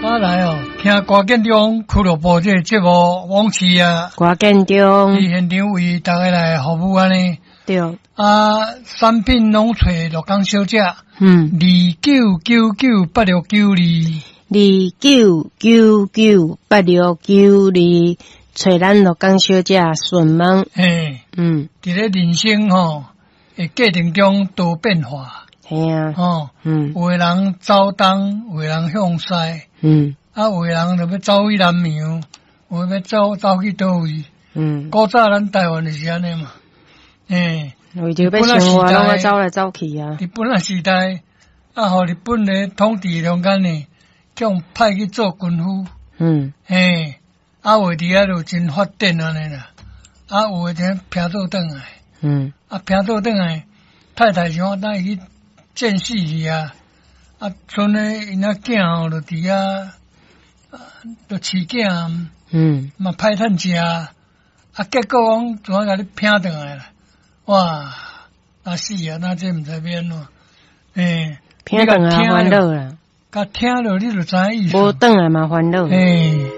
我来哦，听歌建中俱乐部这个节目往期啊， 歌建中伫现场为大家来服务安尼。 对， 产品拢找鹿港小姐，29998692， 29998692，找咱鹿港小姐顺梦。 嘿，伫咧人生吼诶过程中多变化。 系啊， 有的人走东，有的人向西，有的人就要走去南洋，有的要走去倒位。古早咱台湾就是安尼嘛， 为着要生活，拢要走来走去啊。 日本啊时代，互日本咧统治中间呢，将派去做军夫。有伫遐就真发展安尼啦。有的就拼倒转来，拼倒转来，太太想带伊去见死去啊！剩诶因仔囝吼，就伫遐，就饲囝，嘛歹趁食，结果讲怎啊甲你拼转来啦？哇！死啊！那这毋知要安怎？ 拼转来烦恼啦， 甲听了你就知影意思。 无转来嘛烦恼。